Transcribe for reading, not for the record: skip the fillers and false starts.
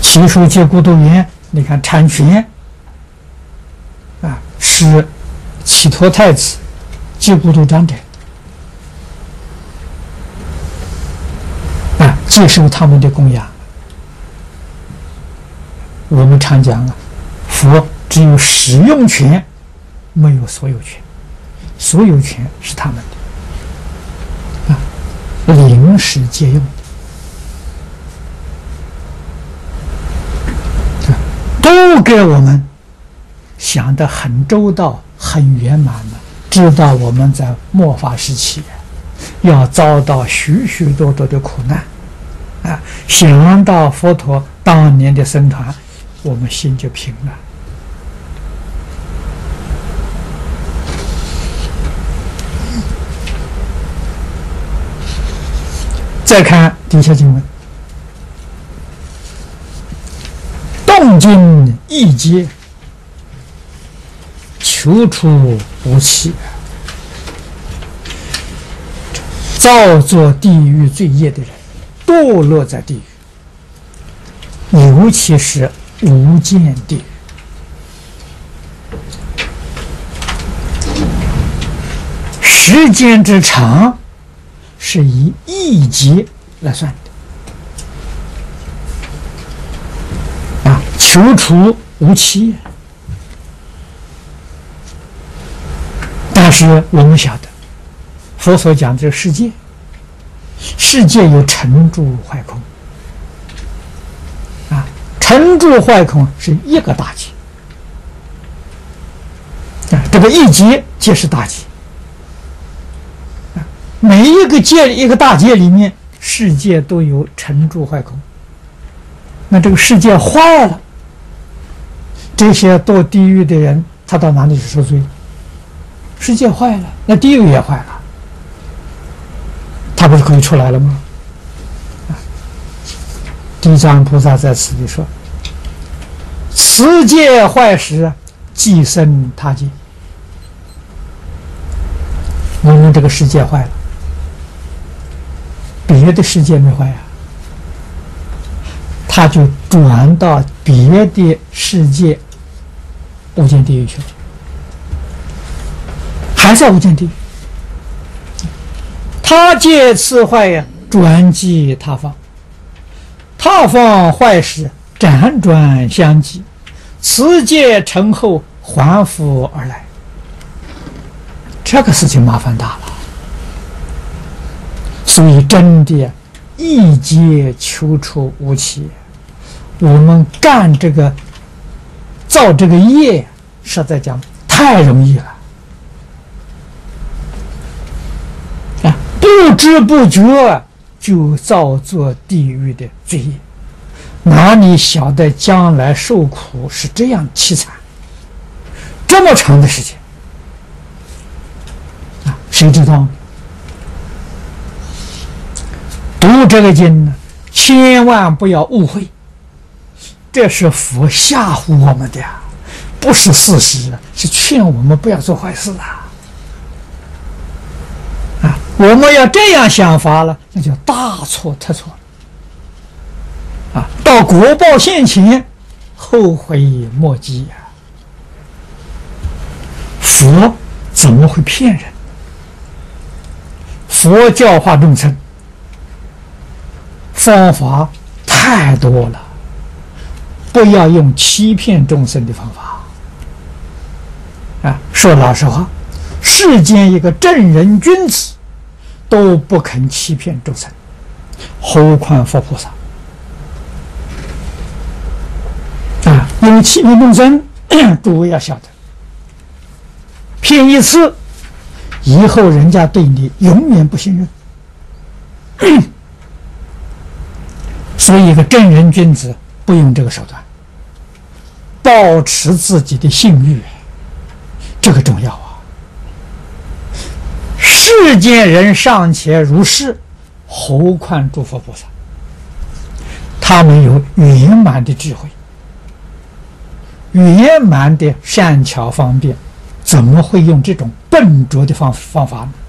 提出接孤独园，你看产权是启陀太子接孤独长者接受他们的供养。我们常讲佛只有使用权，没有所有权，所有权是他们的临时借用，都给我们想得很周到、很圆满了。知道我们在末法时期要遭到许许多多的苦难想到佛陀当年的僧团，我们心就平了。再看底下经文，动经一劫，求出无期，造作地狱罪业的人，堕落在地狱，尤其是无间地狱。时间之长是以一劫来算的求出无期。但是我们晓得佛所讲这个世界有成住坏空成住坏空是一个大劫这个一劫皆是大劫每一个劫一个大劫里面，世界都有成住坏空。那这个世界坏了，这些堕地狱的人，他到哪里去受罪？世界坏了，那地狱也坏了，他不是可以出来了吗？地藏菩萨在此里说：“此界坏时，即生他界。”我们这个世界坏了。别的世界没坏他就转到别的世界无间地狱去了，还在无间地狱。他界次坏转即他方，他方坏时辗转相继，此界成后还复而来。这个事情麻烦大了。所以真的一劫求出无期，我们干这个造这个业实在讲太容易了不知不觉就造作地狱的罪业，哪里晓得将来受苦是这样凄惨，这么长的时间谁知道呢？读这个经呢，千万不要误会，这是佛吓唬我们的不是事实，是劝我们不要做坏事我们要这样想法了，那就大错特错到果报现前，后悔莫及佛怎么会骗人？佛教化众生方法太多了，不要用欺骗众生的方法说老实话，世间一个正人君子都不肯欺骗众生，何况佛菩萨用欺骗众生诸位要晓得，骗一次以后人家对你永远不信任所以一个正人君子不用这个手段，保持自己的信誉，这个重要世间人尚且如是，何况诸佛菩萨？他们有圆满的智慧，圆满的善巧方便，怎么会用这种笨拙的方法呢？